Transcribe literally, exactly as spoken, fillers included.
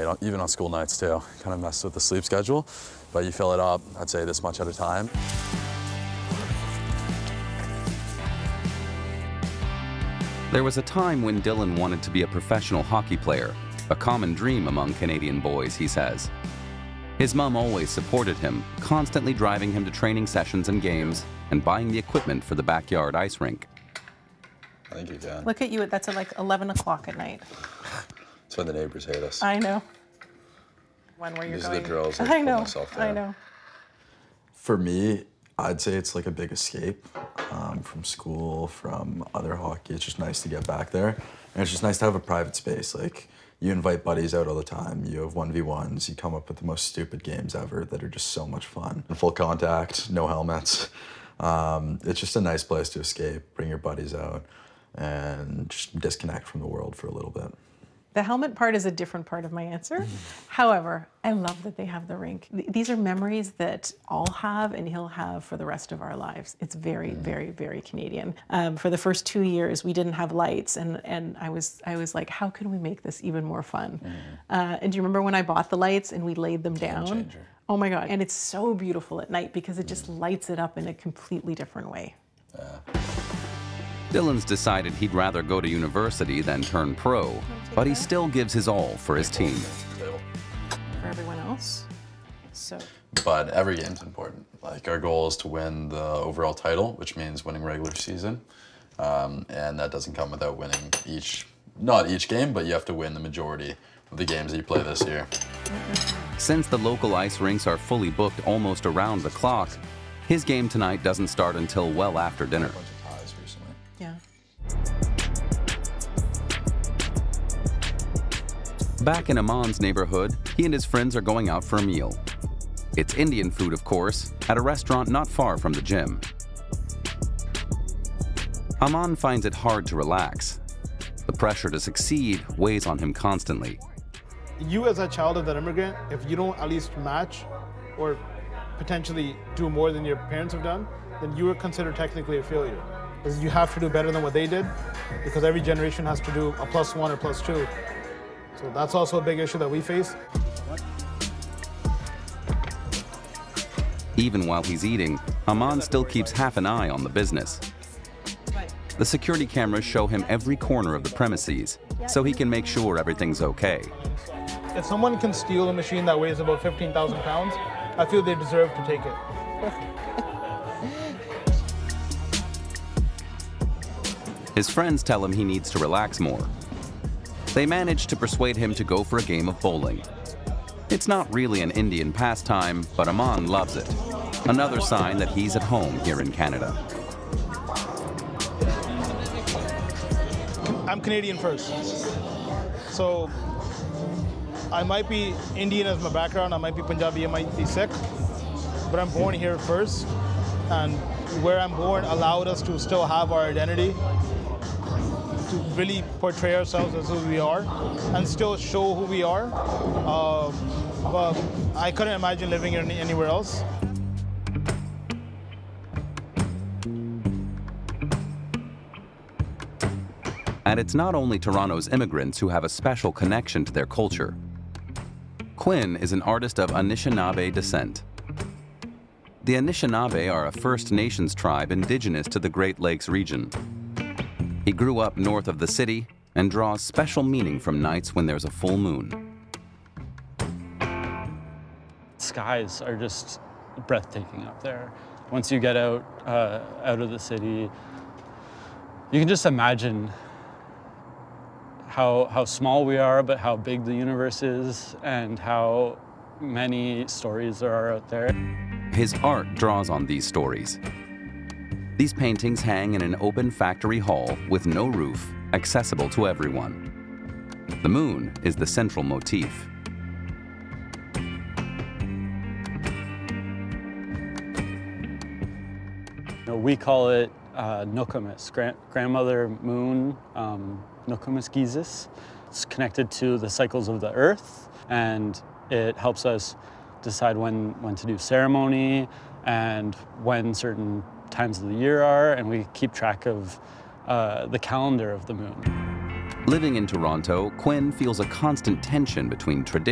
late, even on school nights too. Kind of messed with the sleep schedule, but you fill it up, I'd say this much at a time. There was a time when Dylan wanted to be a professional hockey player, a common dream among Canadian boys, he says. His mom always supported him, constantly driving him to training sessions and games and buying the equipment for the backyard ice rink. I think you can. Look at you, that's at like eleven o'clock at night. That's when the neighbors hate us. I know. One where you're These going. are the drills. I, I know, myself I know. For me, I'd say it's like a big escape um, from school, from other hockey. It's just nice to get back there. And it's just nice to have a private space. Like, you invite buddies out all the time. You have one v ones. You come up with the most stupid games ever that are just so much fun. Full contact, no helmets. Um, it's just a nice place to escape, bring your buddies out, and just disconnect from the world for a little bit. The helmet part is a different part of my answer. Mm-hmm. However, I love that they have the rink. These are memories that I'll have and he'll have for the rest of our lives. It's very, mm-hmm. very, very Canadian. Um, for the first two years, we didn't have lights, and, and I was I was like, how can we make this even more fun? Mm-hmm. uh, and do you remember when I bought the lights and we laid them Game down? changer. Oh my God. And it's so beautiful at night because it just lights it up in a completely different way. Yeah. Dylan's decided he'd rather go to university than turn pro, but he still gives his all for his team. For everyone else, so. But every game's important. Like, our goal is to win the overall title, which means winning regular season. Um, and that doesn't come without winning each, not each game, but you have to win the majority of the games that you play this year. Since the local ice rinks are fully booked almost around the clock, his game tonight doesn't start until well after dinner. Yeah. Back in Aman's neighborhood, he and his friends are going out for a meal. It's Indian food, of course, at a restaurant not far from the gym. Aman finds it hard to relax. The pressure to succeed weighs on him constantly. You as a child of that immigrant, if you don't at least match or potentially do more than your parents have done, then you are considered technically a failure. Because you have to do better than what they did, because every generation has to do a plus one or plus two. So that's also a big issue that we face. Even while he's eating, Aman still keeps half an eye on the business. The security cameras show him every corner of the premises, so he can make sure everything's okay. If someone can steal a machine that weighs about fifteen thousand pounds, I feel they deserve to take it. His friends tell him he needs to relax more. They manage to persuade him to go for a game of bowling. It's not really an Indian pastime, but Aman loves it. Another sign that he's at home here in Canada. I'm Canadian first. So I might be Indian as my background, I might be Punjabi, I might be Sikh, but I'm born here first. And where I'm born allowed us to still have our identity, to really portray ourselves as who we are and still show who we are. Uh, but I couldn't imagine living any, anywhere else. And it's not only Toronto's immigrants who have a special connection to their culture. Quinn is an artist of Anishinaabe descent. The Anishinaabe are a First Nations tribe indigenous to the Great Lakes region. He grew up north of the city and draws special meaning from nights when there's a full moon. Skies are just breathtaking up there. Once you get out, uh, out of the city, you can just imagine how, how small we are, but how big the universe is and how many stories there are out there. His art draws on these stories. These paintings hang in an open factory hall with no roof, accessible to everyone. The moon is the central motif. You know, we call it uh, Nokomis, Gra grandmother moon, um, Nokomis Gizis. It's connected to the cycles of the earth, and it helps us decide when, when to do ceremony and when certain times of the year are, and we keep track of uh, the calendar of the moon. Living in Toronto, Quinn feels a constant tension between tradition